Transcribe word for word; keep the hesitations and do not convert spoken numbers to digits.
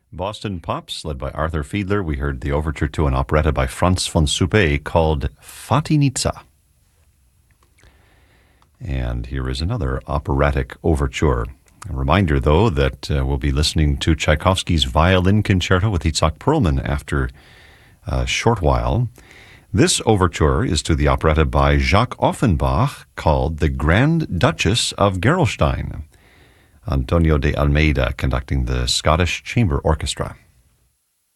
Boston Pops, led by Arthur Fiedler. We heard the overture to an operetta by Franz von Suppé called Fatinitza. And here is another operatic overture. A reminder, though, that uh, we'll be listening to Tchaikovsky's Violin Concerto with Itzhak Perlman after a short while. This overture is to the operetta by Jacques Offenbach called The Grand Duchess of Gerolstein. Antonio de Almeida conducting the Scottish Chamber Orchestra.